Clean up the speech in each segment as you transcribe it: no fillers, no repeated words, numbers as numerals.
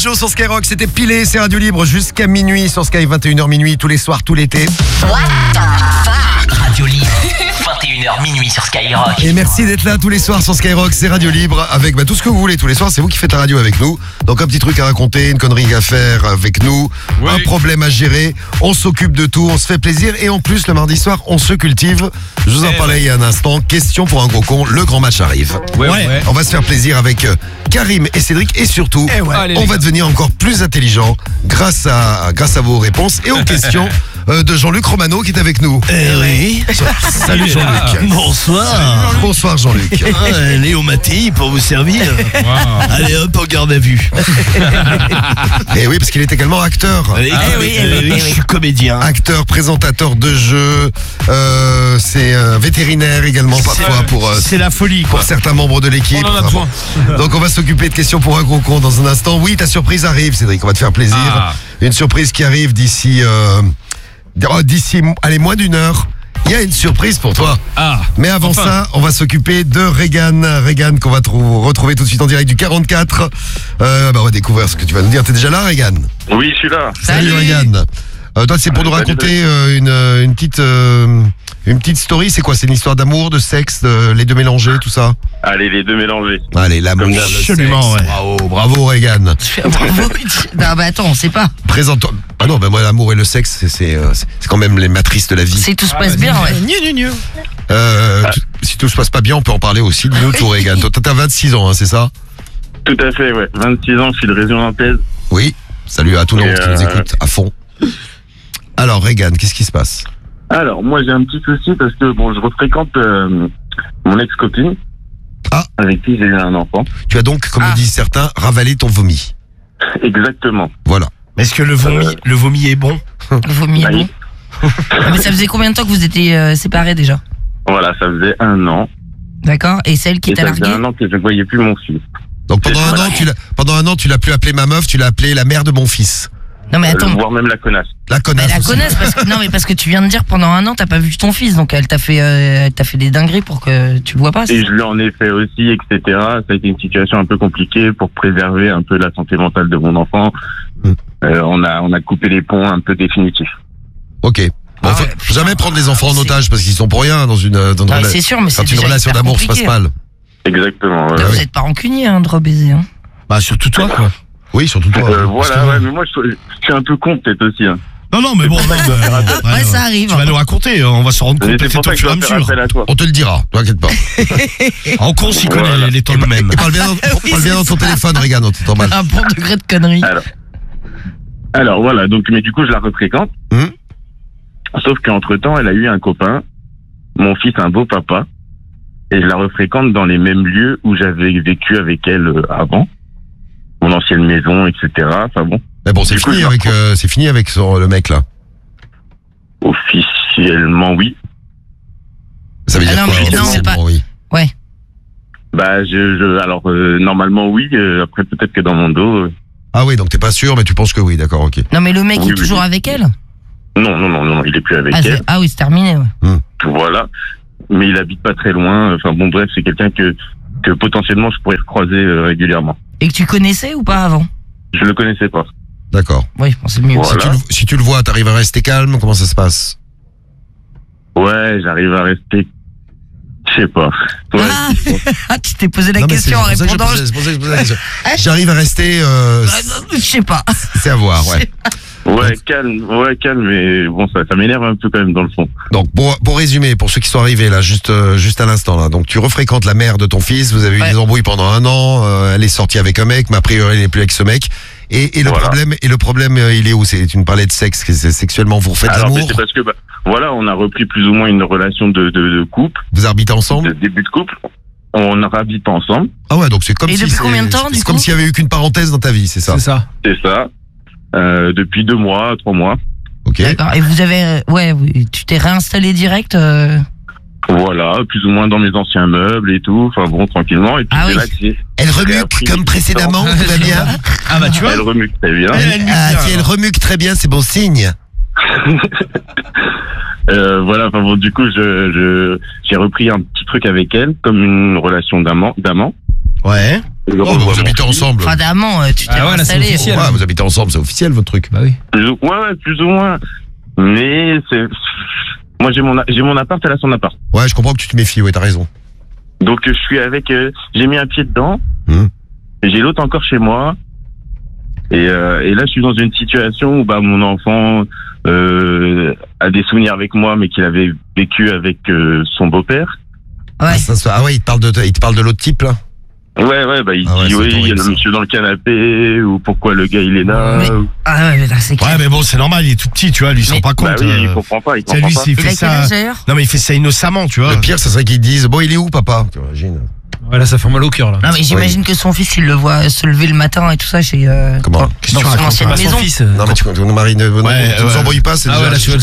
Joe sur Skyrock, c'était pilé, c'est Radio Libre jusqu'à minuit sur Sky, 21h minuit, tous les soirs, tout l'été. What the fuck? Radio Libre, 21h minuit sur Skyrock. Et merci d'être là tous les soirs sur Skyrock, c'est Radio Libre, avec tout ce que vous voulez tous les soirs, c'est vous qui faites la radio avec nous. Donc un petit truc à raconter, une connerie à faire avec nous, un problème à gérer, on s'occupe de tout, on se fait plaisir et en plus le mardi soir, on se cultive. Je vous en parlais il y a un instant, question pour un gros con, le grand match arrive. Ouais. On va se faire plaisir avec Karim et Cédric et surtout, on va devenir encore plus intelligent grâce à vos réponses et aux questions de Jean-Luc Romano qui est avec nous. Oui. Salut Jean-Luc. Bonsoir. Bonsoir Jean-Luc. Léo Mattei pour vous servir. Allez hop, en garde à vue. Et oui, parce qu'il est également acteur. Oui, je suis comédien. Acteur, présentateur de jeux, c'est vétérinaire également parfois C'est la folie pour quoi. certains membres de l'équipe. On en a besoin. Donc on va s'occuper de questions pour un gros con dans un instant. Oui, ta surprise arrive Cédric, on va te faire plaisir. Une surprise qui arrive d'ici moins d'une heure. Il y a une surprise pour toi. Mais avant ça, on va s'occuper de Regan qu'on va retrouver tout de suite en direct du 44. On va découvrir ce que tu vas nous dire. T'es déjà là, Regan? Oui, je suis là. Salut Regan. Toi, c'est pour nous raconter une petite story. C'est quoi? C'est une histoire d'amour, de sexe, les deux mélangés, tout ça? Allez, les deux mélangés. Allez, l'amour, le Absolument, sexe. ouais. Bravo Regan. Bravo. Non, bah attends, on sait pas. Présente-toi. Ah non, moi, l'amour et le sexe, c'est quand même les matrices de la vie. Si tout se passe bien, ouais. Si tout se passe pas bien, on peut en parler aussi de nous, tout Regan. Toi, t'as 26 ans, hein, c'est ça? Tout à fait, ouais. 26 ans, je suis de région nantaise. Oui. Salut à tout le monde qui nous écoute à fond. Alors, Regan, qu'est-ce qui se passe? Alors, moi, j'ai un petit souci parce que, je refréquente mon ex-copine. Avec qui j'ai eu un enfant. Tu as donc, comme le disent certains, ravalé ton vomi. Exactement. Voilà. Est-ce que le vomi est bon? Le vomi est bon. Mais ça faisait combien de temps que vous étiez séparés déjà? Voilà, ça faisait 1 an. D'accord. Et celle qui t'a largué? Ça faisait 1 an que je ne voyais plus mon fils. Donc pendant un an, tu l'as plus appelé ma meuf, tu l'as appelé la mère de mon fils. Non mais attends. Voire même la connasse. La connasse. La connasse parce que tu viens de dire pendant 1 an t'as pas vu ton fils, donc elle t'a fait des dingueries pour que tu le vois pas. Et je lui en ai fait aussi, etc. Ça a été une situation un peu compliquée pour préserver un peu la santé mentale de mon enfant. On a coupé les ponts un peu définitifs. Ok. Faut jamais prendre les enfants en otage parce qu'ils sont pour rien dans une c'est sûr, mais quand c'est une relation d'amour se passe mal. Exactement. Vous êtes pas rancunier de rebaiser. Hein. Bah surtout toi quoi. Oui, surtout toi. Voilà, mais moi je suis un peu con peut-être aussi. Hein. Non, mais bon, ça arrive. Tu vas nous raconter, on va se rendre compte peut-être au fur et à mesure. On te le dira, t'inquiète pas. En con, s'y connaît les temps même. Et parle bien dans ton téléphone, Regan, on t'entend mal. Un bon degré de connerie. Alors voilà, donc mais du coup je la refréquente. Sauf qu'entre temps, elle a eu un copain, mon fils un beau papa, et je la refréquente dans les mêmes lieux où j'avais vécu avec elle avant, mon ancienne maison, etc. Enfin bon. Mais bon, c'est fini avec le mec là. Officiellement, oui. Ça veut dire quoi? Officiellement, oui. Ouais. Bah, alors normalement oui. Après peut-être que dans mon dos. Ah oui, donc t'es pas sûr, mais tu penses que oui, d'accord, ok. Non, mais le mec est toujours avec elle? Non, il est plus avec elle. Ah oui, c'est terminé. Ouais. Voilà. Mais il habite pas très loin. Enfin bon, bref, c'est quelqu'un que potentiellement je pourrais recroiser régulièrement. Et que tu connaissais ou pas avant? Je le connaissais pas. D'accord. Oui, c'est mieux. Voilà. Si tu le vois, t'arrives à rester calme? Comment ça se passe? Ouais, j'arrive à rester. Je sais pas. Ouais. Tu t'es posé la question en répondant. J'arrive à rester. Je sais pas. C'est à voir, ouais. Ouais, calme, mais bon, ça m'énerve un peu quand même dans le fond. Donc, pour résumer, pour ceux qui sont arrivés là, juste à l'instant là, donc tu refréquentes la mère de ton fils, vous avez eu des embrouilles pendant 1 an, elle est sortie avec un mec, mais a priori elle n'est plus avec ce mec. Et le problème, il est où? Tu me parlais de sexe, sexuellement vous refaites l'amour? C'est parce que on a repris plus ou moins une relation de couple. Vous habitez ensemble? De début de couple. On n'habite pas ensemble. Ah ouais, donc c'est comme depuis combien de temps, c'est comme s'il y avait eu qu'une parenthèse dans ta vie, c'est ça? C'est ça. Depuis 2 mois, 3 mois. Ok. D'accord. Et vous avez, tu t'es réinstallé direct? Voilà, plus ou moins dans mes anciens meubles et tout. Enfin bon, tranquillement. Et puis elle remuque comme précédemment, tout va bien? Ah bah tu vois. Elle remuque très bien. Si elle remuque très bien, c'est bon signe. Voilà, enfin bon, du coup, j'ai repris un petit truc avec elle, comme une relation d'amant. Ouais. Je Oh, revois vous mon habitez fils. ensemble. Enfin, d'amant, tu t'es Ah ouais, là, c'est installé. officiel. Ouais, vous habitez ensemble, c'est officiel votre truc. Bah oui. Ouais, plus ou moins. Mais c'est... Moi, j'ai mon appart, elle a son appart. Ouais, je comprends que tu te méfies, ouais, t'as raison. Donc, je suis avec... j'ai mis un pied dedans. Et j'ai l'autre encore chez moi. Et là, je suis dans une situation où mon enfant a des souvenirs avec moi, mais qu'il avait vécu avec son beau-père. Ouais. Ah ouais, il te parle de l'autre type, là. Ouais, il Ah ouais, dit c'est oui, il y a horrible, le ça. monsieur dans le canapé, ou pourquoi le gars il est là. Mais- ou- Ah ouais, mais là, c'est clair. Ouais, mais bon, c'est normal, il est tout petit, tu vois, lui, il se rend pas compte. Bah oui, il comprend pas, il c'est comprend lui, pas. s'il Il a fait quel ça. âge d'ailleurs? Non, mais il fait ça innocemment, tu vois. Le pire, ça serait qu'ils disent, bon, il est où, papa? T'imagines? Ouais, là, ça fait mal au cœur, là. Non, mais j'imagine que son fils, il le voit se lever le matin et tout ça chez. Comment? Qu'est-ce que tu dans son racontes? ancienne Bah, son maison. fils. Non, mais tu Marie, ne nous embrouille pas, c'est Ah déjà... ouais, là, tu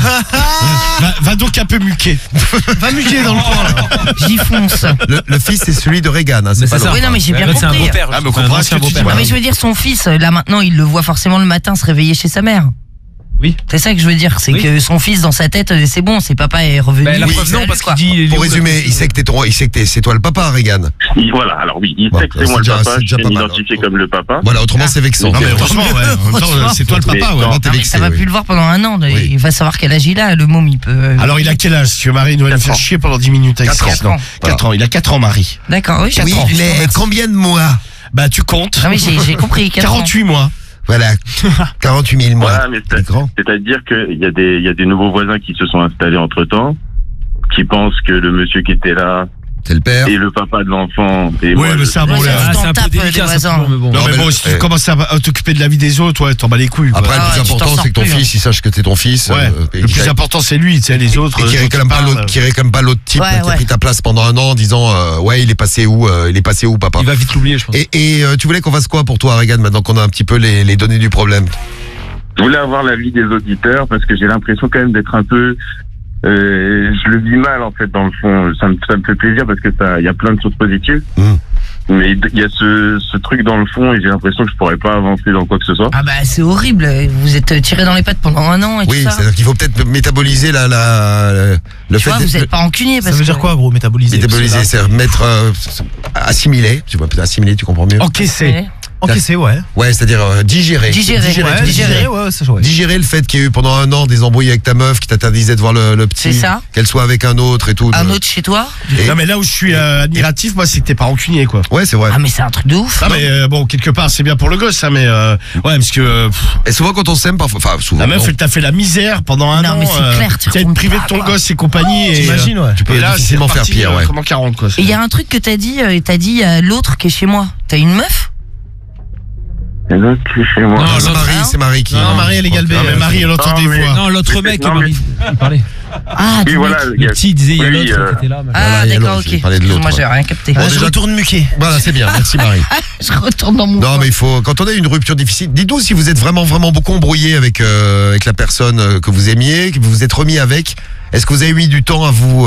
vas Va donc un peu muquer. Va muquer dans le coin, là. J'y fonce. Le fils, c'est celui de Reagan, hein, c'est Mais pas c'est ça. l'autre. Oui, non, mais j'ai bien En fait, c'est un compris. beau-père. Ah, mais je comprends pense, ce que un tu dis. beau-père. Non, mais je veux dire, son fils, là maintenant, il le voit forcément le matin se réveiller chez sa mère. Oui. C'est ça que je veux dire, c'est Oui. que son fils, dans sa tête, c'est bon, ses papa est revenu. Bah, la Oui, preuve, c'est non, lui, parce quoi. qu'il dit. Pour résumer, il sait que c'est toi le papa, Reagan. Voilà, alors oui, il Bon, sait que c'est c'est moi le déjà- papa, c'est je déjà suis pas mal, identifié hein. comme le papa. Voilà, autrement, c'est vexant. Non, mais heureusement, ouais. En même temps, c'est toi le papa, ouais. Non, T'es Non, mais vexé, ça va oui. plus le voir pendant un an. Oui. Il va savoir quel âge il a, le môme, il peut. Alors, il a quel âge? Tu veux, Marie, nous, elle va 4 faire ans. chier pendant 10 minutes avec 4 ça. ans. Non, 4 ans. Il a 4 ans, Marie. D'accord, oui, Oui, j'attends. mais combien de mois? Bah, tu comptes. Non, mais j'ai compris. 4 ans. 48 mois. Voilà, 48 000 mois. Voilà, mais Il est grand. c'est-à-dire qu'il y a des nouveaux voisins qui se sont installés entre-temps, qui pensent que le monsieur qui était là C'est le père. est le papa de l'enfant. Et Oui, moi, mais je- c'est un bon Ouais, lait. ça, Ah, c'est un peu tape, des délicat, ça, voisins. mais bon. Non, Non, mais mais bon, le- si tu commences à t'occuper de la vie des autres, ouais, t'en bats les couilles, quoi. Après, le Ah plus ouais, tu t'en important, sors c'est que ton plus, hein. fils, il sache que t'es ton fils. Ouais. Et Le qu'il plus a- important, c'est lui, tu sais, les autres. et qui réclame pas l'autre, qui réclame pas l'autre type Ouais, qui a ouais. pris ta place pendant un an en disant ouais, il est passé où, papa. Il va vite l'oublier, je pense. Et tu voulais qu'on fasse quoi pour toi, Reagan, maintenant qu'on a un petit peu les données du problème? Je voulais avoir l'avis des auditeurs parce que j'ai l'impression quand même d'être un peu... je le vis mal en fait dans le fond. Ça me fait plaisir parce que il y a plein de choses positives. Mais il y a ce truc dans le fond et j'ai l'impression que je pourrais pas avancer dans quoi que ce soit. Ah bah c'est horrible, vous êtes tiré dans les pattes pendant un an et Oui, tout ça. c'est-à-dire qu'il faut peut-être métaboliser le Tu fait vois, vous êtes pas rancunier parce Ça veut dire que- quoi, gros, métaboliser? métaboliser, c'est mettre assimiler, tu vois, peut-être assimiler, tu comprends mieux. Encaissé. Ouais. Encaisser, ouais. Ouais, c'est-à-dire digérer. Digérer. Ouais, digérer. ouais, ça, ouais. Digérer le fait qu'il y a eu pendant un an des embrouilles avec ta meuf qui t'interdisait de voir le petit, C'est ça. qu'elle soit avec un autre et tout. Un autre chez toi. Et- Non, mais là où je suis admiratif, moi, c'est que t'es pas rancunier, quoi. Ouais, c'est vrai. Ah mais c'est un truc de ouf. Non, mais bon, quelque part, c'est bien pour le gosse, ça, mais ouais, parce que Et souvent quand on s'aime, parfois, enfin souvent. la meuf, non. elle t'a fait la misère pendant un Non, an. mais c'est clair, tu t'as été retournes privé pas, de ton quoi. gosse et compagnie. Et, T'imagines, ouais. tu peux et là, difficilement c'est faire reparti, pire, ouais. Comment 40, quoi. Et il y a un truc que t'as dit à l'autre qui est chez moi. T'as une meuf? Et là, tu es chez moi. Non, C'est l'autre- Marie, c'est Marie qui. Non, Marie, elle est galbée. Non, mais Marie, elle entend des Non, mais- voix. Non, l'autre Mais- mec, non, Marie, il parlait. Ah, Oui, du voilà. mec. il y a- Le petit, il disait, il y a oui, l'autre qui était là. mais- Ah Voilà, il y a d'accord, l'autre, ok. j'ai parlé de l'autre, Moi j'ai ouais. rien capté. Bon, Je déjà- retourne muquer. Voilà, c'est bien. Merci Marie. Je retourne dans mon Non, coin. mais il faut. Quand on a une rupture difficile, dites-nous si vous êtes vraiment beaucoup embrouillé avec la personne que vous aimiez, que vous vous êtes remis avec. Est-ce que vous avez mis du temps à vous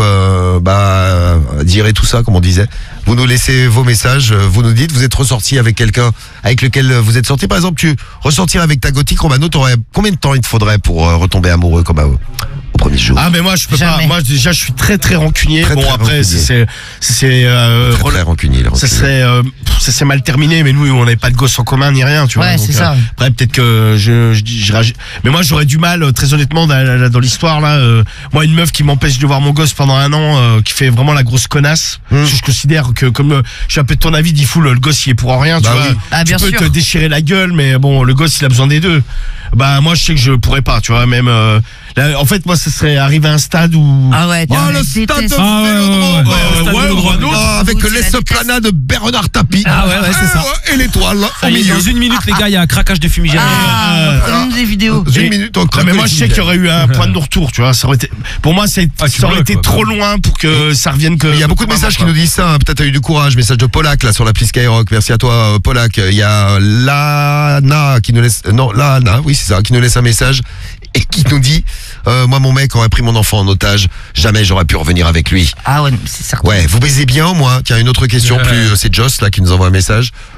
digérer tout ça, comme on disait? Vous nous laissez vos messages, vous nous dites, vous êtes ressorti avec quelqu'un avec lequel vous êtes sorti. Par exemple, tu ressortir avec ta gothique, Romano, t'aurais combien de temps il te faudrait pour retomber amoureux comme au premier jour? Ah, mais moi, je peux pas. Jamais. Moi, déjà, je suis très, très rancunier. Très, Bon, très après, rancunier. Très rancunier, le ça rancunier. serait mal terminé, mais nous, on n'avait pas de gosse en commun ni rien, tu vois. Ouais, donc, c'est ça. Après, peut-être que je réagis. Mais moi, j'aurais du mal, très honnêtement, dans l'histoire, là. Moi, une meuf qui m'empêche de voir mon gosse pendant un an, qui fait vraiment la grosse connasse. Parce que je considère que, comme je suis un peu de ton avis, Difool, le gosse, il est pour rien, tu Bah vois. oui. Ah, bien tu peux sûr. te déchirer la gueule, mais bon, le gosse, il a besoin des deux. Bah, moi, je sais que je pourrais pas, tu vois, même, là, en fait, moi, ça serait arriver à un stade où. Ah ouais, Oh, non, le mais stade de déteste. Ah, ouais, Vélodrome. ouais, Romano. Ah, avec Vous, tu la l'esplanade de Bernard Tapie. Ah ouais, c'est ça. Et l'étoile Ça au y est, milieu. dans une minute, les gars, il y a un craquage de fumigène. Ah, donne-nous des vidéos. Dans une minute, on Non, craque mais moi, les je sais qu'il y aurait eu un point de retour, tu vois. Ça aurait été, pour moi, ça Ah, tu aurait bloques, été quoi. trop loin pour que ça revienne que. Il y a beaucoup de messages qui nous disent ça, hein. Peut-être t'as eu du courage. Message de Polak là sur l'appli Skyrock. Merci à toi Polak. Il y a Lana qui nous laisse Lana, oui c'est ça, qui nous laisse un message et qui nous dit moi mon mec aurait pris mon enfant en otage, jamais j'aurais pu revenir avec lui. Ah ouais, c'est certain. Ouais, vous baisez bien au moins. Tiens, une autre question Ouais. plus c'est Joss là qui nous envoie un message.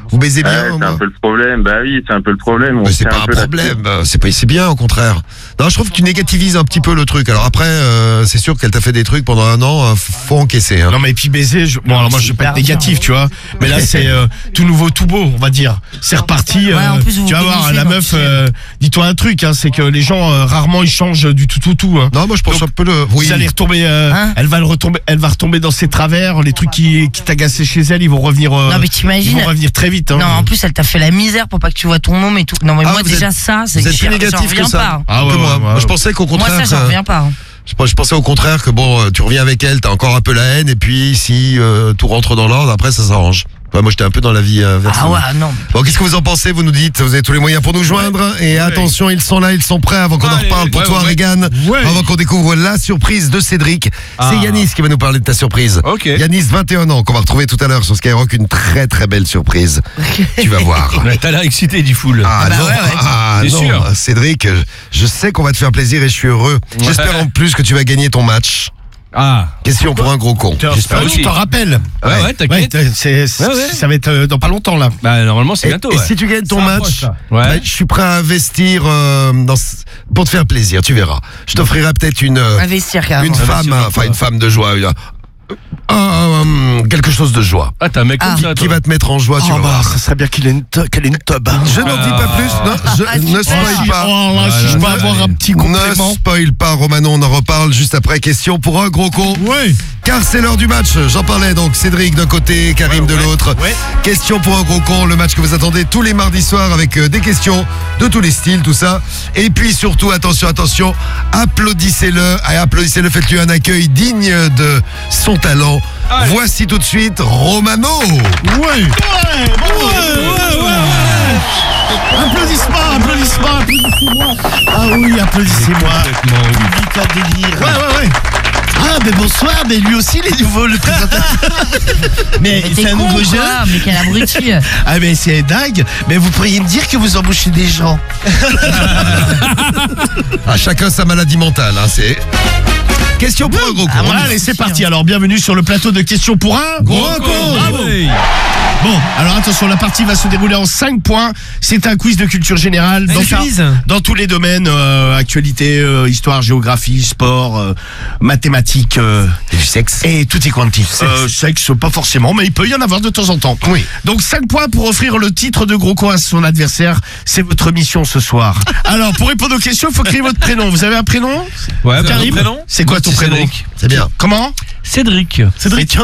Vous baisez bien Ouais, c'est un peu le problème. Bah oui, c'est un peu le problème. C'est pas un problème, c'est bien au contraire. Non, je trouve que tu négativises un petit peu le truc. Alors après, c'est sûr qu'elle t'a fait des trucs pendant un an, faut encaisser. Hein. Non mais puis baiser, bon alors moi je vais pas être négatif, tu vois, mais là c'est tout nouveau, tout beau, on va dire. C'est reparti. En plus, tu vas voir, la meuf, dis-toi un truc, hein, c'est que les gens rarement ils changent du tout. Hein. Non, moi je pense un peu le. Oui. Vous allez retomber, elle va retomber dans ses travers, les trucs qui t'agaçaient chez elle, ils vont revenir. Non mais t'imagines. Ils vont revenir très vite. Hein. Non, en plus elle t'a fait la misère pour pas que tu vois ton môme et tout. Non mais moi déjà ça, c'est vous êtes plus négatif que ça. Pas. Ah ouais, moi je pensais qu'au contraire. Moi ça j'en reviens pas. Je pensais au contraire que bon, tu reviens avec elle, t'as encore un peu la haine, et puis si tout rentre dans l'ordre, après ça s'arrange. Enfin, moi j'étais un peu dans la vie version. Ah ouais, non. Bon, qu'est-ce que vous en pensez? Vous nous dites, vous avez tous les moyens pour nous joindre. Et attention, ils sont là, ils sont prêts avant qu'on en reparle pour toi, Regan. Avant qu'on découvre la surprise de Cédric. C'est Yanis qui va nous parler de ta surprise. Yanis, 21 ans, qu'on va retrouver tout à l'heure sur Skyrock. Une très très belle surprise. Tu vas voir. T'as l'air excité, dit Foul. Ah non, non, sûr. Cédric, je sais qu'on va te faire plaisir et je suis heureux. J'espère en plus que tu vas gagner ton match. Question pour un gros con. J'espère que tu t'en rappelles. Ouais, t'inquiète. Ça va être dans pas longtemps là. Bah normalement c'est bientôt. Et si tu gagnes ton match, je suis prêt à investir pour te faire plaisir, tu verras. Je t'offrirai peut-être une femme de joie. Quelque chose de joie. Ah, t'as un mec comme ça, qui va te mettre en joie, tu vas voir. Ça serait bien qu'elle ait une tub. Je n'en dis pas plus, non, ne spoil pas. Si je peux avoir un petit complément. Ne spoil pas, Romano, on en reparle juste après. Question pour un gros con. Oui. Car c'est l'heure du match, j'en parlais donc, Cédric d'un côté, Karim de l'autre. Question pour un gros con, le match que vous attendez tous les mardis soirs avec des questions de tous les styles, tout ça. Et puis surtout, attention, applaudissez-le, faites-lui un accueil digne de son talent. Allez. Voici tout de suite Romano. Applaudissements. Ah oui, applaudissez-moi. Public à délire. Ouais. Ah, mais bonsoir, mais lui aussi, il est nouveau, le présentateur. Mais c'est un nouveau jeune. Mais quel abruti. Ah, mais c'est dingue. Mais vous pourriez me dire que vous embauchez des gens. Chacun sa maladie mentale, hein, c'est. Question pour un gros con. Allez, c'est parti. Alors, bienvenue sur le plateau de questions pour un gros con. Bravo. Bon, alors attention, la partie va se dérouler en 5 points. C'est un quiz de culture générale dans tous les domaines, actualité, histoire, géographie, sport, mathématiques, et du sexe. Et tutti quanti. Sexe, pas forcément, mais il peut y en avoir de temps en temps. Oui. Donc 5 points pour offrir le titre de gros con à son adversaire. C'est votre mission ce soir. Alors, pour répondre aux questions, il faut crier votre prénom. Vous avez un prénom? Ouais, Karim, prénom. C'est quoi ton prénom? C'est bien. Comment? Cédric. Cédric.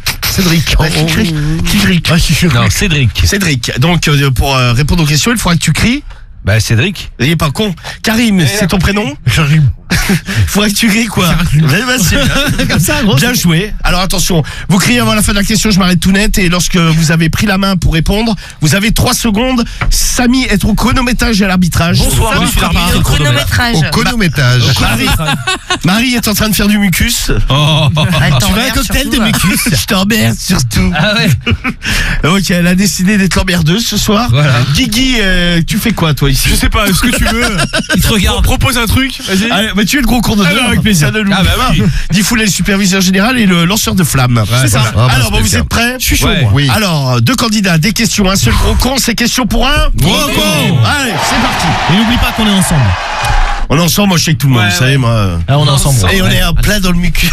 Non, Cédric. Cédric. Donc, pour répondre aux questions, il faudra que tu cries. Bah, Cédric. Il est pas con. Karim, c'est ton prénom? Karim. Faudrait que tu cries quoi? C'est bien. Comme ça, gros. Bien joué. Alors attention, vous criez avant la fin de la question, je m'arrête tout net. Et lorsque vous avez pris la main pour répondre, vous avez 3 secondes. Samy est au chronométrage et à l'arbitrage. Bonsoir, au chronométrage. Au chronométrage. Marie est en train de faire du mucus. Tu veux un cocktail de mucus? Je t'emmerde surtout. Ah ouais. Ok, elle a décidé d'être l'emmerdeuse ce soir. Voilà. Guigui, tu fais quoi toi ici? Je sais pas, est-ce que tu veux? Il te regarde. Propose un truc, vas-y. Allez, bah, tu es le gros cours de deux. Avec plaisir. Oui. Difool est le superviseur général et le lanceur de flammes. C'est ça. Alors, vous êtes prêts? Je suis chaud, moi. Oui. Alors, 2 candidats, des questions, un seul gros con, c'est question pour un gros con. Allez, c'est parti. Et n'oublie pas qu'on est ensemble. On est ensemble, moi je sais que tout le monde, vous savez, moi. Ah, on est ensemble. Et on est en plein dans le mucus.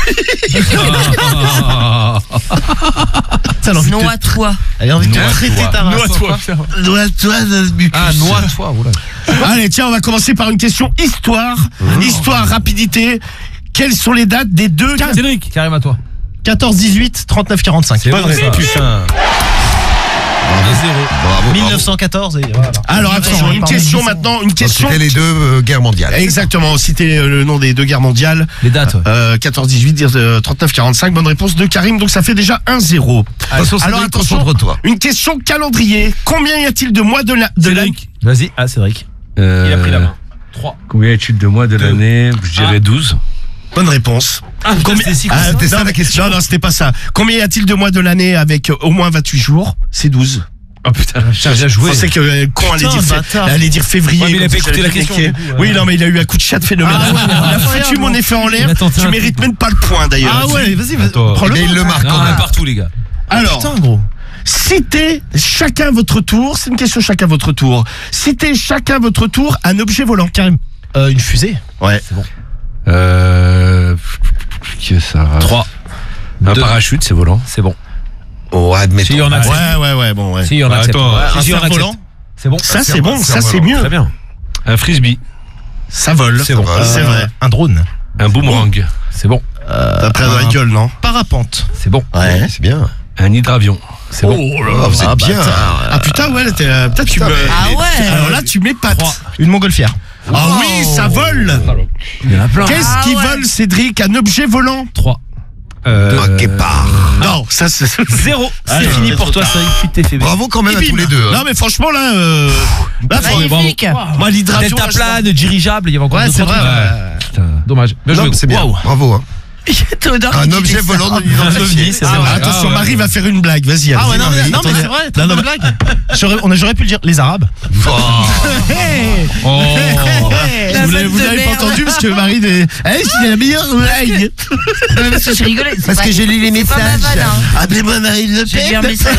Noie-toi. Elle a envie de te traiter ta race. Noie-toi dans le mucus. Ah, noie-toi, oula. Allez, tiens, on va commencer par une question histoire. Histoire, rapidité. Quelles sont les dates des deux... Cédric, carrément à toi. 14, 18, 39, 45. Bonne réponse. Putain. Bravo. 1914 et voilà. Alors attention, une question maintenant, une question. C'était les 2 guerres mondiales. Exactement, citer le nom des 2 guerres mondiales. Les dates. 14, 18, 39, 45. Bonne réponse de Karim, donc ça fait déjà 1-0. Alors attention, une question calendrier. Combien y a-t-il de mois de l'année? Vas-y, Cédric. Il a pris la main. 3. Combien y a-t-il de mois de l'année? Je dirais 12. Bonne réponse. C'était ça la question. Non, c'était pas ça. Combien y a-t-il de mois de l'année avec au moins 28 jours? C'est 12. Oh putain, j'ai joué. Je pensais que con allait dire février. Ouais, mais il avait écouté la question. Oui, non, mais il a eu un coup de chat phénoménal. Il a foutu mon effet en l'air. Tu mérites même pas le point d'ailleurs. Ah ouais, vas-y. Prends-le. Mais il le marque quand même partout, les gars. Alors, putain, gros. Citez chacun votre tour. C'est une question chacun votre tour. Citez chacun votre tour un objet volant. Karim. Une fusée. Ouais. C'est bon. Qui est ça 3. Un parachute, c'est volant. C'est bon. Oh, admettons. Si, on accepte. Ouais, bon, ouais. Si, on accepte. Un Si, on accepte. cerf-volant. C'est bon. Ça, c'est bon. Ça, c'est mieux. Très bien. Un frisbee. Ça vole. C'est bon. C'est vrai. Un drone. Un boomerang. C'est bon. T'as pris dans la gueule, non? Parapente. C'est bon. Ouais. C'est bien. Un hydravion. C'est bon. Oh là Oh, vous êtes bien. Ah putain, ouais, peut-être tu me. Ah ouais. Alors là, tu m'épates. Une montgolfière. Ah oui, ça vole. Il y en a plein. Qu'est-ce qui vole, Cédric? Un objet volant? 3. Un guépard. Non, ça c'est 0. C'est Allez, fini pour toi, ça y est, t'es fait. Bravo quand même à tous les deux. hein. Non mais franchement là, Magnifique. moi l'hydratation. Delta plane, dirigeable, il y avait encore Ouais, d'autres c'est vrai. trucs. Ouais. Putain, dommage. Bien Non, joué. mais c'est bien. Waouh. Bravo. Hein. Théodore Un qui objet dit ça. volant non Un ovni, identifié. c'est Ah, vrai. attention, Ah, Marie va faire une blague. Vas-y. Ah ouais, non, Marie. mais Attendez. c'est vrai, Non, non, bonne blague. J'aurais pu le dire, les Arabes. Hey. Oh. La Vous vanne de l'avez pas merde. entendu parce que Marie dit c'est la meilleure blague. Non, mais parce que j'ai rigolé. c'est Parce pas- que j'ai lu les c'est pas ma messages. vanne, hein. Appelez-moi Marie Le J'ai lu un Pen. message.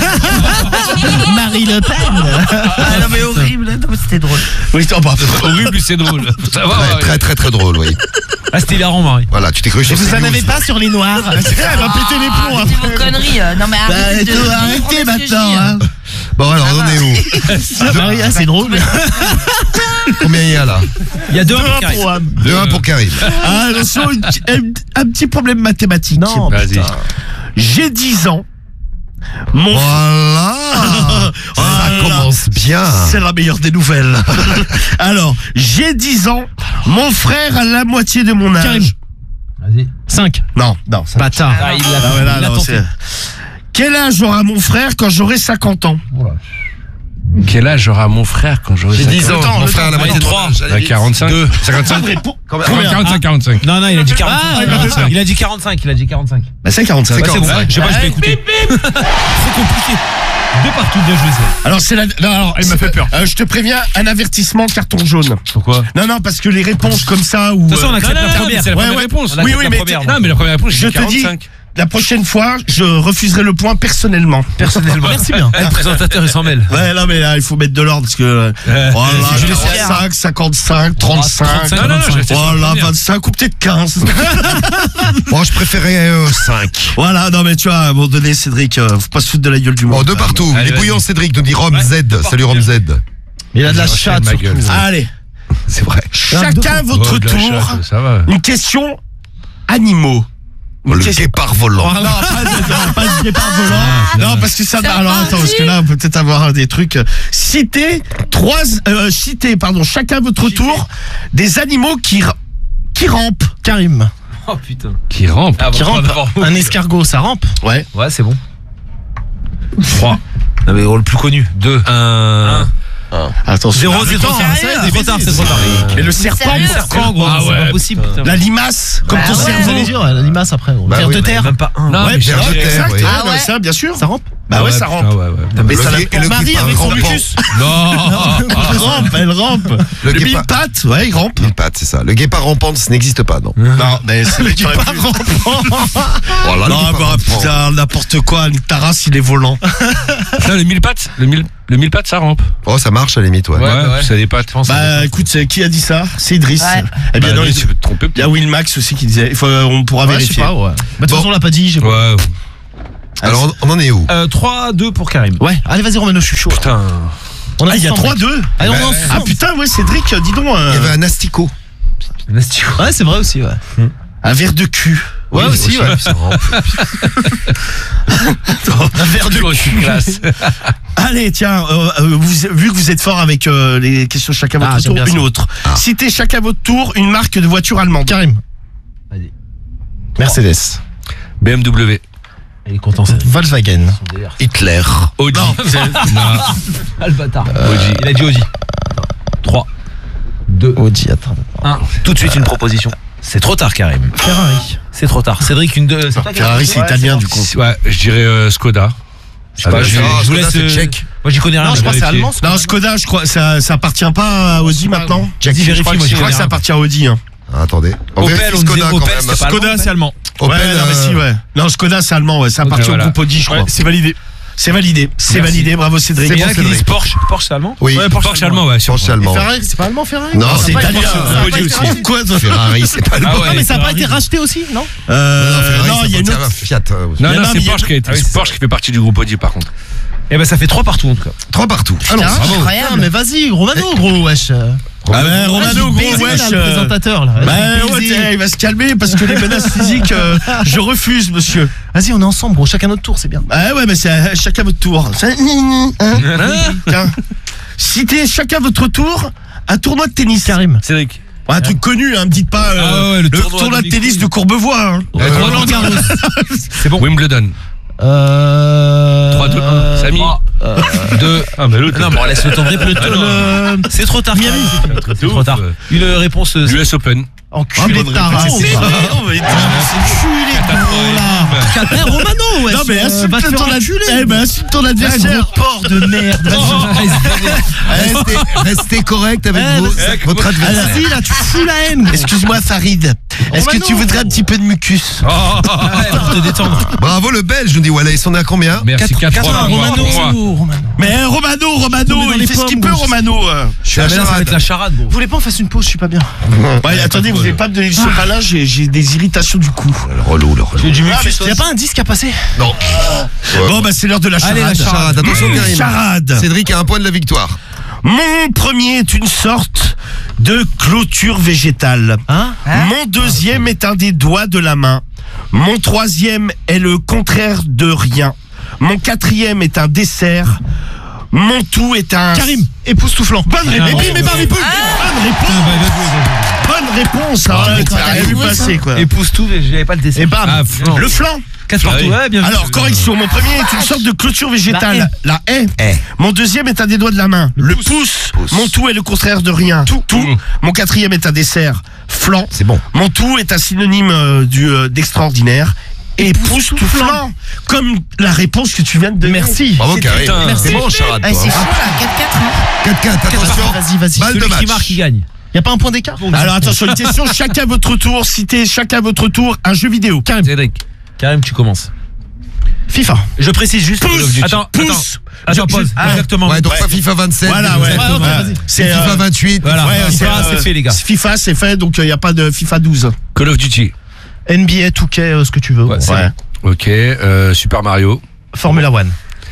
Marie Le Pen. Ah non, mais horrible. Non, mais c'était drôle. Oui, oh, bah, Horrible, c'est drôle. Ça va. Ouais, très très très drôle, oui. Ah, c'était hilarant, Marie. Voilà, tu t'es cru sur vous en CNews. avez pas sur les noirs. Elle va péter les plombs. Arrêtez vos conneries. Non, mais arrêtez de. Arrêtez maintenant. Hein. Bon alors, on est où? Marie, c'est drôle. Combien il y a là? Il y a 2 pour 2-1 pour Karim. Ah, attention, un petit problème mathématique. Non, Vas-y. J'ai 10 ans. Mon Voilà. Ça Voilà. commence bien. C'est la meilleure des nouvelles. Alors, j'ai 10 ans. Mon frère a la moitié de mon âge. Karim. Vas-y. 5. Non. Bâtard. Ah, il Ah ouais, là, l'a non, tenté. c'est- Quel âge aura mon frère quand j'aurai 50 ans? Quel âge aura mon frère quand j'aurai J'ai 10 ans. Attends, Mon le frère a la temps. moitié de mon Trois. âge. Allez, vite. 45 55 Combien 45 Non, il a dit 45. Ah, Il a dit 45. Il a dit 45. Bah, c'est 45. Ouais, c'est bon. Ouais. Je sais pas, je vais écouter. C'est compliqué. 2 partout, bien joué, ça. Alors, c'est la. Non, alors, elle m'a fait peur. Je te préviens, un avertissement carton jaune. Pourquoi? Non, parce que les réponses comme ça ou. De toute façon, on accepte la non, première. c'est la Ouais, première ouais. réponse. On accepte Oui, oui, la mais première, Non, mais la première réponse, Je te dis, 45. la prochaine fois, je refuserai le point personnellement. Personnellement. Merci bien. Le présentateur, il s'en mêle. Ouais, non, mais là, il faut mettre de l'ordre parce que. Voilà, je le sais. 35, 55, 35. 35, Non, non, je restais sur la Voilà, première. 25 ou peut-être 15. Bon, je préférais 5. Voilà, non, mais tu vois, à un moment donné, Cédric, faut pas se foutre de la gueule du monde. Bon, deux partout. Allez, Les bouillons vas-y. Cédric nous dit Rome Ouais, Z. deux Salut partout. Rome Z. Mais il a de la Je chatte, rachète ma surtout. gueule, ça. Allez, C'est vrai. chacun votre Oh, de la tour. chatte, ça va. Une question animaux. Oh, le question- guépard volant. Non, pas de départ volant. Non, parce que ça. C'est Alors parti. attends, parce que là, on peut peut-être avoir des trucs. Citez chacun votre tour des animaux qui rampent. Karim. Oh putain. Qui rampe. Qui rampe. Un escargot, ça rampe? Ouais. Ouais, c'est bon. 3. Non, mais le plus connu. 2. 1. Attention. 0, c'est trop tard. C'est trop tard, c'est trop tard. Et le serpent. Sérieux Serpent, gros. C'est pas possible, putain. La limace, comme Bah ton ouais. cerveau. dire, la limace après. Bah Vers oui, de bah, terre. Même pas un. Non, Ouais, mais bien, Vers de terre, exact. oui. Ah ouais. Ça, bien sûr. Ça rampe? Bah ouais, ça rampe. putain, ouais. Mais ça Le gué- et le Marie guépard avec son rampant. mucus. Non. Elle rampe. Le Le mille guépard. pattes, ouais, il rampe. Mille pattes, c'est ça. Le guépard rampant, ça n'existe pas, non. Non, mais c'est le guépard rampant. Oh là, le Non, guépard bah rampant. putain, n'importe quoi. Ta race, il est volant. Non, le 1000 pattes. Le 1000 pattes, ça rampe. Oh, ça marche à la limite, ouais. Ouais, ça a des pattes. Bah écoute, qui a dit ça? C'est Idriss. Ouais. Eh bien, Bah, non, lui, tu peux te tromper. il y a Will Max aussi qui disait. On pourra vérifier. Ouais. Bah, de toute façon, on l'a pas dit. J'ai Ouais. Alors, on en est où? 3-2 pour Karim. Ouais. Allez, vas-y, Romano, je suis chaud. Putain. On Ah, il y a 3-2. Allez, on Bah, est ouais. Ah putain, ouais, Cédric, dis donc. Il y avait un asticot. Ouais, c'est vrai aussi, ouais. Un verre de cul. Ouais, aussi, ouais. Ça rampe. Un verre de cul. Classe. Allez, tiens, vu que vous êtes fort avec les questions chacun votre j'aime tour, bien une ça. autre. Citez chacun votre tour une marque de voiture allemande. Karim. Vas-y. Mercedes. BMW. Il est content, ça. Volkswagen. Hitler. Audi. Ah, le bâtard. Audi. Il a dit Audi. 3, 2, Audi, attends. 1. Tout de suite, une proposition. C'est trop tard, Karim. Ferrari. C'est trop tard. Cédric, une 2. Ferrari, c'est italien du coup. Ouais, je dirais Skoda. Je sais pas, je vous Skoda, laisse. c'est tchèque. Moi, j'y connais rien. Non, je mais crois que c'est vérifier. allemand. Non, Skoda, je crois, ça appartient pas à Audi maintenant. Vas-y, vérifie, moi, j'y Je crois connais que ça rien. appartient à Audi. Hein. Ah, attendez. On Opel, vérifie on disait Skoda quand Opel, même. c'était pas allemand, c'est allemand. Opel, ouais, non, mais si, ouais. Non, Skoda, c'est allemand, ouais. Ça appartient voilà. au groupe Audi, je crois. Ouais, c'est validé. C'est validé. C'est validé. Bravo Cédric. C'est Il y en bon, a qui disent Cédric. Porsche. Porsche, c'est allemand Oui. Ouais, Porsche allemand, ouais. Porsche allemand. Ferrari, c'est pas allemand Ferrari? Non, C'est c'est italien. Audi aussi. Quoi toi Ferrari, c'est pas le Ah bon. ouais. Non mais ça a pas Ferrari. été racheté aussi, non? Non, il y a une autre. Fiat. Non, Non, non, mais c'est il y a- Porsche qui a été. Ah oui, C'est c'est Porsche qui fait partie du groupe Audi, par contre. Eh ben ça fait 3 partout en tout cas. 3 partout. Putain, Alors, Ah, incroyable. mais vas-y, Romano, gros, wesh. Ah ben Romano, Vas-y, gros baiser, wesh. là, le présentateur, là. Bah Vas-y, ouais, baiser. tiens, il va se calmer parce que les menaces physiques, je refuse, monsieur. Vas-y, on est ensemble, gros, chacun notre tour, c'est bien. Ah ouais, mais c'est chacun votre tour. Tiens. Citez chacun votre tour un tournoi de tennis. Karim. Cédric. Un truc connu, hein, me dites pas Ah ouais, le le tournoi, tournoi de tennis de Courbevoie. Hein. Roland Garros. C'est bon. Wimbledon. 3-2-1. Samy. 2. Ah, mais l'autre. Non, mais on laisse le temps de répondre. C'est trop tard. C'est trop tard. Une réponse. US Open. Enculé de ta race. C'est Enculé de gros, là. Romano, wesh. Non mais va insulte te faire ton enculer. adversaire. Eh ben insulte ton adversaire. Porc de merde. Restez correct avec Ouais, votre adversaire. Vas-y, là, tu fous la haine. Excuse-moi Farid. Est-ce que tu voudrais un petit peu de mucus? Pour te détendre. Bravo le Belge, nous dit Wallace. On est à combien? Merci, 4-3 pour moi. Romano. Mais Romano, dans il les fait ce qu'il pommes, peut gros. Romano. Je suis à Ah, mais là, ça va charade. être la charade, gros. Vous voulez pas on fasse une pause, je suis pas bien. Ouais, attendez, vous n'allez pas me donner du sopalin, j'ai des irritations du cou. Le relou, le relou. Y a pas un disque à passer? Non. Bon bah c'est l'heure de la charade. Allez, la Charade, attention Karim. Charade. Cédric a un point de la victoire. Mon premier est une sorte de clôture végétale. Hein? Mon deuxième est un des doigts de la main. Mon troisième est le contraire de rien. Mon quatrième est un dessert. Mon tout est un... Karim, époustouflant. Bonne réponse. Mais Bonne réponse. Bonne réponse. Alors là, mais t'as vu ouais, passer quoi. Épouse tout, mais j'avais pas le dessin. Et bam. Ah, non. Le flanc. 4 partout. Ouais, bien vu. Alors, correction, mon premier est une sorte de clôture végétale. La haie. Mon deuxième est un des doigts de la main. Le pouce. Mon tout est le contraire de rien. Tout. Mon quatrième est un dessert. Flan. C'est bon. Mon tout est un synonyme d'extraordinaire. Et pouce tout flan. Comme la réponse que tu viens de donner. Merci. Bravo Karim. putain. C'est bon charade. Ah, toi. c'est fou là, 4-4. 4-4, attention. Vas-y. Balle de Celui match. qui marque, il gagne. Y a pas un point d'écart? Alors attention, une question, chacun votre tour. Citez chacun votre tour un jeu vidéo. Karim. Cédric. Karim, tu commences. FIFA. Je précise juste. Pouce. Attends, Pouce. Attends, pause. Exactement. Ouais, donc pas FIFA 27. Voilà, ouais. mais vas-y. C'est FIFA 28. Voilà. Ouais, FIFA, c'est fait, les gars. FIFA, c'est fait, donc il n'y a pas de FIFA 12. Call of Duty. NBA, 2K, ce que tu veux. Ouais, c'est bon. Ok. Super Mario. Formula One.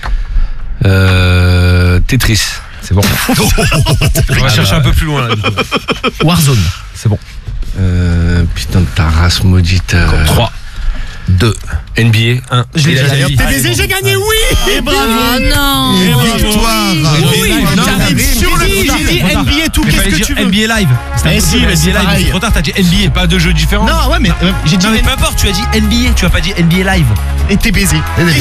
Tetris. C'est bon. On va chercher un peu plus loin là. du coup. Warzone. C'est bon. Putain de ta race maudite. 3, 2, NBA. 1. Je l'ai déjà dit. TBZ, j'ai gagné, oui. Et bravo. Oh non. Et bravo. victoire. Oui, non, Karim, mais sur le J'ai dit NBA, tout, qu'est-ce que tu veux? NBA Live. Eh si, mais c'est NBA Live. pareil. C'est trop tard, t'as dit NBA. Pas de jeux différents. Non, ouais, mais j'ai dit Non, mais peu importe, tu as dit NBA, tu as pas dit NBA Live. et TBZ.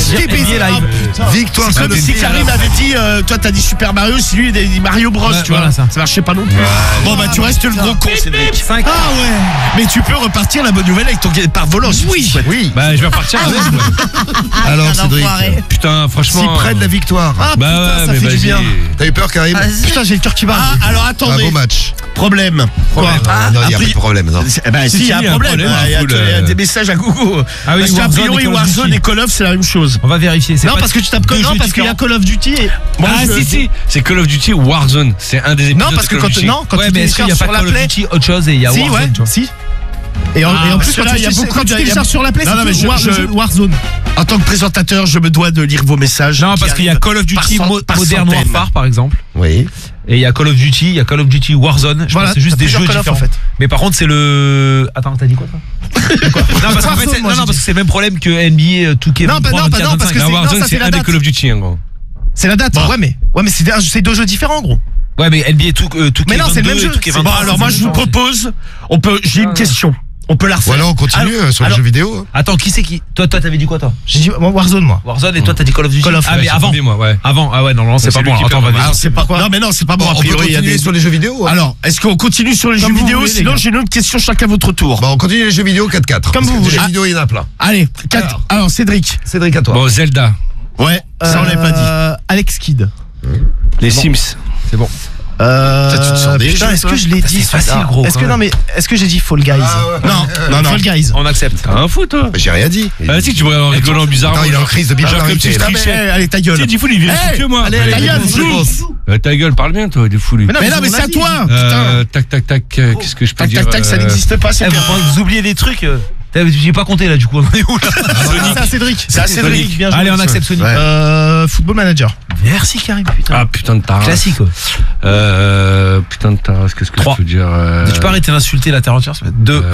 NBA Live. Victoire sur Comme le si Karim avait dit, toi t'as dit Super Mario, si lui il a dit Mario Bros, Ouais, tu vois. voilà, ça. Ça marchait pas non plus. Bon bah tu restes le gros con, Cédric. 5. Ah ouais. Mais tu peux repartir la bonne nouvelle avec ton par volant. Oui. Oui. Bah, je vais repartir avec. ouais. Alors Un Cédric, enfoiré. Putain, s'y franchement. prennent la victoire. Ah Bah putain, ouais, ça mais fait du vas-y. bien. T'as eu peur Karim? Vas-y. Putain, j'ai le cœur qui bat. Ah alors Un attendez. beau match. Problème. Quoi Non, il n'y a Après- pas de problème. Non. Eh ben, si, il y a un problème. problème, Il y a full, il y a des messages à Google. Ah oui, Parce qu'a Warzone priori, et Call of Warzone Duty. et Call of, c'est la même chose. On va vérifier. C'est Non, pas parce que tu tapes deux non, jeux parce qu'il y a différents. Call of Duty et. Moi, Ah, je- si. C'est Call of Duty Warzone. C'est un des épisodes. Non, parce de que Call of quand Duty. non, quand Ouais, tu mais est-ce qu'il y a télécharges pas sur la Call of Play. Duty autre chose et il y a Si, Warzone, ouais, tu vois. si. Et en Ah, plus, parce que là, il y a beaucoup quand tu de- télécharges sur la Play, Non, non, mais c'est je- Warzone. En tant que présentateur, je me dois de lire vos messages. Non, qui parce qu'il y a arrivent Call of Duty par Modern centaines. Warfare par exemple. Oui. Et il y a Call of Duty, il y a Call of Duty Warzone. Je Voilà, pense que c'est juste t'as des plusieurs jeux Call of, différents. en fait. Mais par contre, c'est le. Attends, t'as dit quoi toi Non, parce qu'en fait, Warzone, c'est- moi, non, j'ai parce dit. que c'est le même problème que NBA 2K23, Non, bah non, 24, non, parce 25. que La c'est- Warzone, non, ça, c'est c'est la un des date. Call of Duty, en gros. C'est la date. Ouais, mais c'est deux jeux différents, gros. Ouais, mais NBA 2K22 Mais non, c'est le même jeu. 2K23. Bon, alors moi, je vous propose, j'ai une question. On peut la refaire. Voilà, on continue sur les alors- jeux vidéo. Attends, qui c'est qui Toi, t'avais dit quoi, toi J'ai dit Warzone, moi. Warzone et toi, t'as dit Call of Duty. Call of, Ah, ouais, mais j'ai avant. oublié, moi, ouais. Avant, ah ouais, non, c'est pas lui bon. qui Attends, on va perd. vérifier. Alors, c'est pas quoi? Non, mais non, c'est pas bon. Bon, A on peut priori, il y a continuer des. sur les jeux vidéo. hein. Alors, est-ce qu'on continue sur les Comme jeux vous vidéo? voulez, les Sinon, gars. j'ai une autre question chacun à votre tour. Bon, on continue les jeux vidéo 4-4. Comme Parce vous que voulez. Les jeux vidéo, il y en a plein. Allez, 4. Alors, Cédric. Cédric, à toi. Bon, Zelda. Ouais, ça on l'avait pas dit. Alex Kidd. Les Sims. tu te sens déjà, Putain, est-ce toi que je l'ai dit? C'est facile, gros, Est-ce quand que même. non, mais est-ce que j'ai dit Fall Guys? Non, Fall Guys. On accepte. T'as un fou, toi. J'ai rien dit. Ah, si, tu me regardes en rigolant bizarrement. Attends, il est en crise de Genre comme si bipolarité. je là. trichais. Allez, ta Tu gueule. sais, Diffoul, il vérifie que moi. allez, Ta gueule, Je pense. Ta gueule, parle bien, toi, Diffoul. Mais non, mais c'est à toi. Tac, tac, tac. Qu'est-ce que je peux Tac, dire tac, tac, ça n'existe pas, c'est bien. Vous oubliez des trucs. J'ai pas compté là, du coup. On est où là? C'est à Cédric. C'est à Cédric. Bien joué. Allez, on accepte Sonic. Ouais. Football Manager. Merci, Karim, putain. Ah, putain de taras. Classique, quoi. Putain de taras, qu'est-ce que je 3. peux dire Tu peux arrêter d'insulter la terre entière, ça va être 2.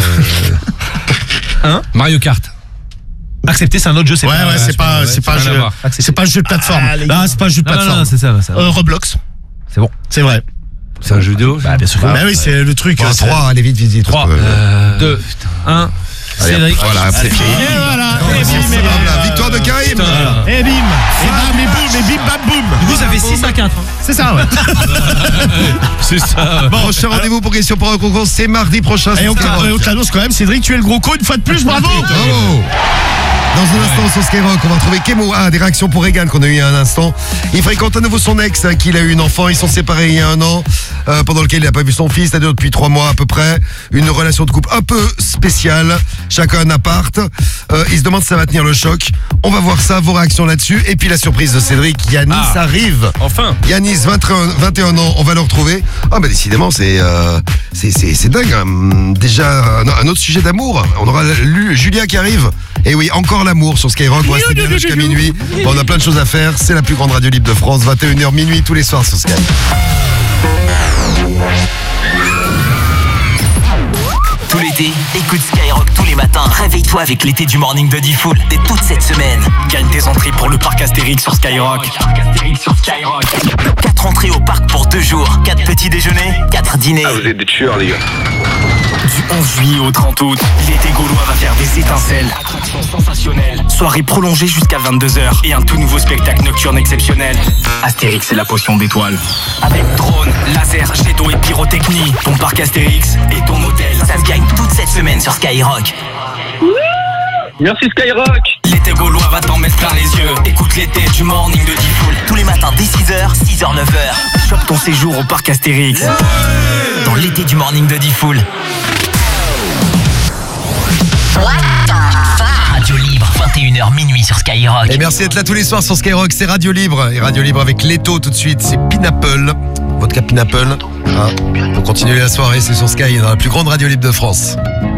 Mario Kart. Accepter, c'est un autre jeu, c'est Ouais, pas. c'est pas un rien à jeu. voir. C'est pas un jeu de plateforme. Ah, les Ah, gars. c'est pas un jeu de Non, non, plateforme. non, c'est ça, ça. Roblox. C'est bon. C'est vrai. C'est un jeu vidéo. Bah, bien sûr. Bah oui, c'est le truc. Bon, c'est- 3, allez vite, vite, vite. 3, 2, 1. Allez, Cédric. voilà, c'est fini. Et voilà. Et C'est bim, et ça, bam. la victoire de Karim. Et bim. Et bam, et boum, et bim, bam, boum. Du coup, ça fait 6-4. C'est ça, ouais. C'est ça. Bon, prochain rendez-vous pour question pour un concours, c'est mardi prochain. Et sur on Skyrock. te l'annonce quand même, Cédric, tu es le gros con une fois de plus, bravo. Bravo. Dans un instant sur Skyrock, on va retrouver Kemo. Ah, des réactions pour Regan qu'on a eu il y a un instant. Il fréquente à nouveau son ex, qu'il a eu une enfant. Ils sont séparés il y a un an, pendant lequel il n'a pas vu son fils, c'est-à-dire depuis 3 mois à peu près. Une relation de couple un peu spéciale. Chacun un appart. Il se demande si ça va tenir le choc. On va voir ça, vos réactions là-dessus. Et puis la surprise de Cédric, Yanis arrive. Enfin. Yanis, 21 ans, on va le retrouver. Ah bah décidément, c'est dingue. Hein. Déjà, un autre sujet d'amour. On aura lu Julia qui arrive. Et oui, encore l'amour sur Skyrock. On va rester bien là jusqu'à minuit. Bon, on a plein de choses à faire. C'est la plus grande radio libre de France. 21h minuit tous les soirs sur Sky. Tout l'été, écoute Skyrock tous les matins. Réveille-toi avec l'été du morning de Diffoul. Dès toute cette semaine. Gagne tes entrées pour le parc Astérix sur Skyrock. 4 entrées au parc pour 2 jours. 4 petits déjeuners, 4 dîners. Ah, vous êtes des tueurs, les gars. Du 11 juillet au 30 août, l'été gaulois va faire des étincelles. Attraction sensationnelle. Soirée prolongée jusqu'à 22h. Et un tout nouveau spectacle nocturne exceptionnel. Astérix et la potion d'étoiles. Avec drone, laser, jet d'eau et pyrotechnie. Ton parc Astérix et ton hôtel. Ça se gagne toute cette semaine sur Skyrock. Merci Skyrock. L'été gaulois va t'en mettre plein les yeux. Écoute l'été du morning de Diffoul. Tous les matins dès 6h, 6h, 9h. Chope ton séjour au parc Astérix. Dans l'été du morning de Diffoul. Radio Libre, 21h minuit sur Skyrock. Et merci d'être là tous les soirs sur Skyrock. C'est Radio Libre. Et Radio Libre avec Leto tout de suite. C'est Pineapple. Vodka Pineapple. Ah, pour continuer la soirée, c'est sur Sky, dans la plus grande radio libre de France.